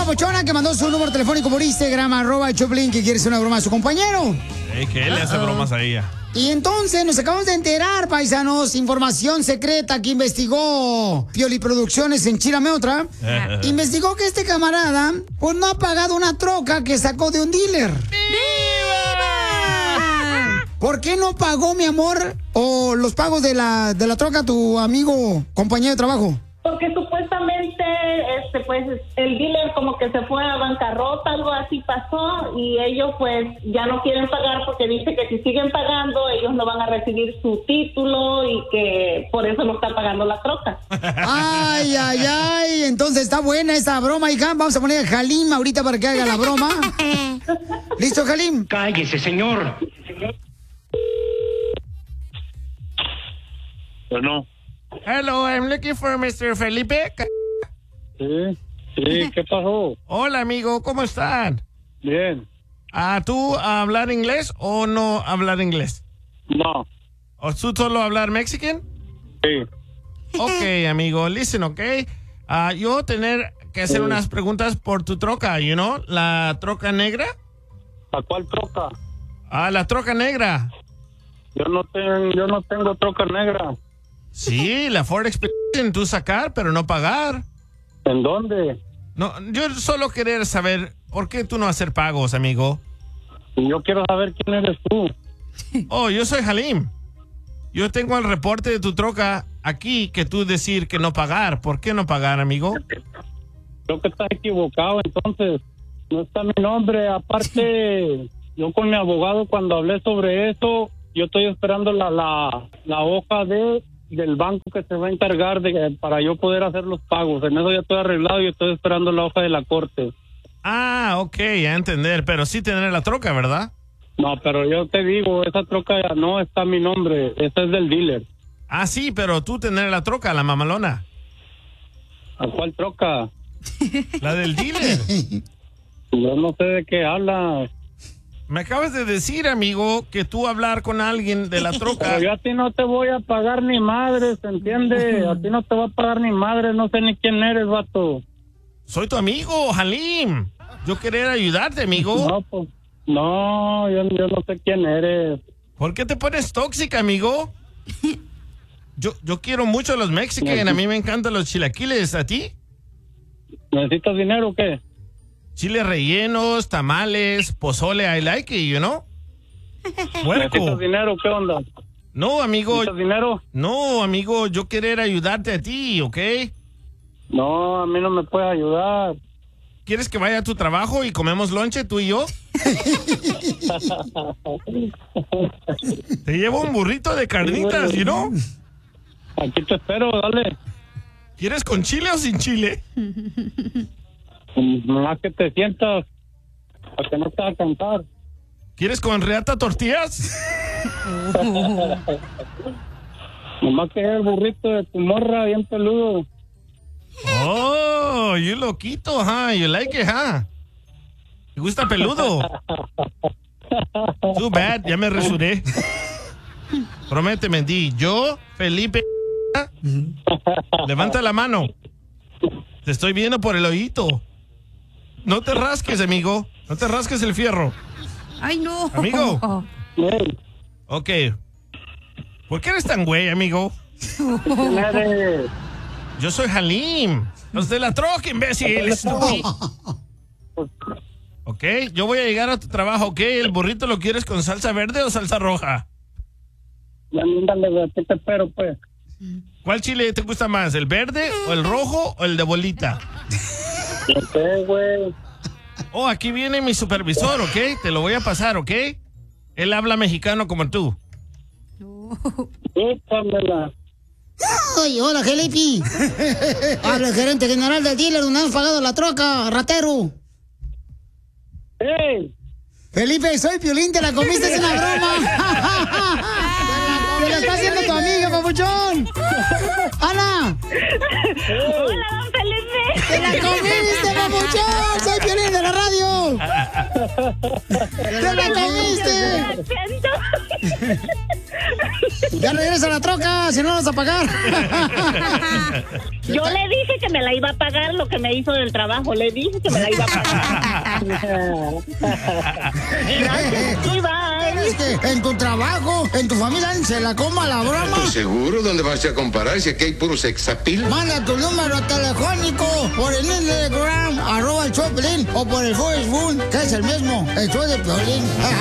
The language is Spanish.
papuchona que mandó su número telefónico por Instagram, @Choplin, que quiere hacer una broma a su compañero. Que él le hace bromas a ella. Y entonces nos acabamos de enterar, paisanos, información secreta que investigó Pioli Producciones en Chírame Otra. Investigó que este camarada, pues no ha pagado una troca que sacó de un dealer. ¡Viva! ¿Por qué no pagó, mi amor, o los pagos de la troca tu amigo, compañero de trabajo? Porque supuestamente, pues, el dealer como que se fue a bancarrota, algo así pasó, y ellos, pues, ya no quieren pagar porque dice que si siguen pagando, ellos no van a recibir su título y que por eso no está pagando la troca. Ay, ay, ay, entonces está buena esa broma, hija. Vamos a poner a Halim ahorita para que haga la broma. ¿Listo, Halim? Cállese, señor. Bueno. Hello, I'm looking for Mr. Felipe. Sí, ¿qué pasó? Hola, amigo, ¿cómo están? Bien. ¿Tú hablar inglés o no hablar inglés? No. ¿O tú solo hablar mexican? Sí. Ok, amigo, listen, ok. Yo tener que hacer unas preguntas por tu troca, you know, la troca negra. ¿A cuál troca? La troca negra. Yo no tengo troca negra. Sí, la Ford Expedition, tú sacar, pero no pagar. ¿En dónde? No, yo solo querer saber, ¿por qué tú no hacer pagos, amigo? Y yo quiero saber quién eres tú. Oh, yo soy Halim. Yo tengo el reporte de tu troca aquí que tú decir que no pagar. ¿Por qué no pagar, amigo? Creo que estás equivocado, entonces. No está mi nombre. Aparte, yo con mi abogado cuando hablé sobre eso, yo estoy esperando la hoja del banco que se va a encargar para yo poder hacer los pagos. En eso ya estoy arreglado y estoy esperando la hoja de la corte. Ok, a entender, pero sí tener la troca, ¿verdad? No, pero yo te digo, esa troca ya no está a mi nombre, esa es del dealer. Sí, pero tú tener la troca, la mamalona. ¿A cuál troca? La del dealer. Yo no sé de qué hablas. Me acabas de decir, amigo, que tú hablar con alguien de la troca. Pero yo a ti no te voy a pagar ni madre, ¿se entiende? A ti no te voy a pagar ni madre, no sé ni quién eres, vato. Soy tu amigo, Halim. Yo querer ayudarte, amigo. No, pues, no, yo no sé quién eres. ¿Por qué te pones tóxica, amigo? Yo quiero mucho a los mexicanos, a mí me encantan los chilaquiles, ¿a ti? ¿Necesitas dinero o qué? Chiles rellenos, tamales, pozole, I like it, you know? ¿Necesitas dinero? ¿Qué onda? No, amigo. ¿Necesitas dinero? No, amigo, yo querer ayudarte a ti, ¿ok? No, a mí no me puedes ayudar. ¿Quieres que vaya a tu trabajo y comemos lonche, tú y yo? Te llevo un burrito de carnitas, you know? Aquí te espero, dale. ¿Quieres con chile o sin chile? Nomás que te sientas, para que no te vas a cantar. ¿Quieres con reata tortillas? Nomás que es el burrito de tu morra bien peludo. Oh, you loquito, you like it, ¿Te gusta peludo? Too bad, ya me resuré. Prométeme, yo, Felipe, levanta la mano. Te estoy viendo por el oído. No te rasques, amigo. No te rasques el fierro. Ay, no. Amigo. Ok. ¿Por qué eres tan güey, amigo? ¿Quién eres? Yo soy Halim. Los de la troca, imbécil. Ok, yo voy a llegar a tu trabajo, ¿ok? ¿El burrito lo quieres con salsa verde o salsa roja? Ándale, aquí te espero, pues. ¿Cuál chile te gusta más, el verde o el rojo o el de bolita? No sé, güey. Oh, aquí viene mi supervisor, ¿ok? Te lo voy a pasar, ¿ok? Él habla mexicano como tú. Ay, hola, Felipe. Habla el gerente general del dealer donde hemos pagado la troca, ratero. ¡Hey! Felipe, soy Piolín, te la comiste, es una broma. Te la está haciendo tu amiga, papuchón. Ana. Hola, don Felipe. Te la comiste, papuchón. Soy Piolín de la radio. Te la comiste. Ya regresa la troca, si no la vas a pagar. Yo le dije que me la iba a pagar lo que me hizo del trabajo. Le dije que me la iba a pagar. Gracias, bye. Es que en tu trabajo, en tu familia, se la coma la broma. Pues seguro, ¿dónde vas a comparar si aquí hay puro sexapil? Manda tu número telefónico por el Instagram, @el show de Piolín, o por el Facebook, que es el mismo, el show de Piolín.